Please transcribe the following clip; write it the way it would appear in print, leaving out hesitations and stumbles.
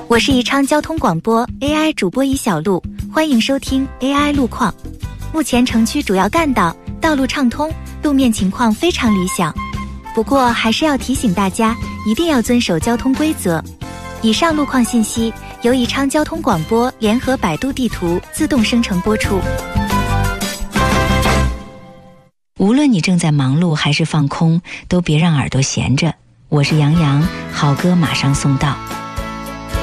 我是宜昌交通广播 AI 主播宜小璐，欢迎收听 AI 路况。目前城区主要干道道路畅通，路面情况非常理想。不过还是要提醒大家，一定要遵守交通规则。以上路况信息由宜昌交通广播联合百度地图自动生成播出。 无论你正在忙碌还是放空，都别让耳朵闲着。我是杨洋，好歌马上送到。